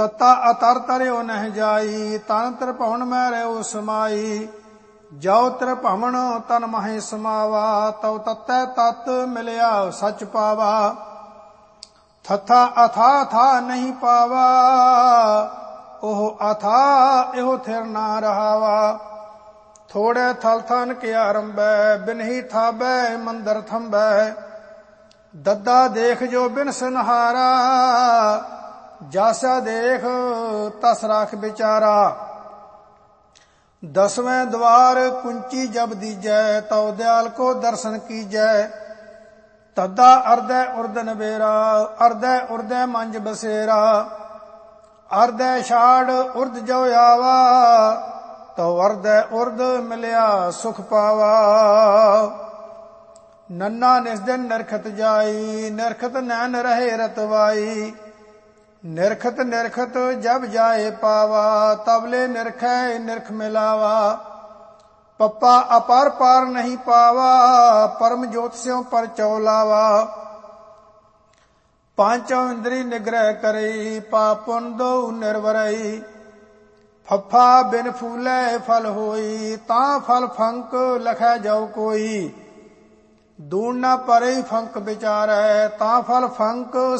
ਤਤਾ ਅਤਰ ਤਰਿਓ ਨਹਿ ਜਾਈ, ਤਨ ਤ੍ਰਿਭਵਨ ਮੈਂ ਰਹਿਓ ਸਮਾਈ। ਜੋ ਤ੍ਰਿਭਵਨ ਤਨ ਮਹਿ ਸਮਾਵਾ, ਤਉ ਤਤੈ ਤਤ ਮਿਲਿਆ ਸਚ ਪਾਵਾ। ਥਥਾ ਅਥਾ ਥਾ ਨਹੀਂ ਪਾਵਾ, ਉਹ ਅਥਾ ਇਹੋ ਥਿਰ ਨਾ ਰਹਾਵਾ। ਥੋੜੇ ਥਲ ਥਨ ਕੇ ਆਰੰਭੈ, ਬਿਨਹੀ ਥਾਬੈ ਮੰਦਰ ਥੰਬੈ। ਦੱਦਾ ਦੇਖ ਜੋ ਬਿਨ ਸੰਹਾਰਾ, ਜਾਸਾ ਦੇਖ ਤਸ ਰਾਖ ਵਿਚਾਰਾ। ਦਸਵੇਂ ਦਵਾਰ ਕੁੰਚੀ ਜਬ ਦੀਜੈ, ਤਉ ਦਿਆਲ ਕੋ ਦਰਸ਼ਨ ਕੀਜੈ। ਤਦਾ ਅਰਧੈ ਉਰਦ ਨਬੇਰਾ, ਅਰਧੈ ਉਰਦੈ ਮੰਜ ਬਸੇਰਾ। ਅਰਧੈ ਛਾੜ ਉਰਦ ਜੋ ਆਵਾ, ਤਉ ਅਰਧੈ ਉਰਦ ਮਿਲਿਆ ਸੁਖ ਪਾਵਾ। ਨੰਨਾ ਨਿਸ ਦਿਨ ਨਿਰਖਤ ਜਾਈ, ਨਿਰਖਤ ਨੈਣ ਰਹੇ ਰਤਵਾਈ। ਨਿਰਖਤ ਨਿਰਖਤ ਜਬ ਜਾਏ ਪਾਵਾ, ਤਬਲੇ ਨਿਰਖੈ ਨਿਰਖ ਮਿਲਾਵਾ। ਪੱਪਾ ਅਪਰ ਪਾਰ ਨਹੀਂ ਪਾਵਾ, ਪਰਮ ਜੋਤ ਸਿਉ ਪਰ ਚੌਲਾਵਾ। ਪਾਂਚੋ ਇੰਦਰੀ ਨਿਗ੍ਰਹਿ ਕਰਈ, ਪਾਪ ਪੁਨ ਦਉ ਨਿਰਵਰਈ। ਫੱਫਾ ਬਿਨ ਫੂਲੇ ਫਲ ਹੋਈ, ਤਾਂ ਫਲ ਫੰਕ ਲਖੈ ਜਾਉ ਕੋਈ। ਦੂਣ ਨਾ ਪਰਈ ਫੰਕ ਵਿਚਾਰੈ, ਤਾਂ ਫਲ ਫੰਕ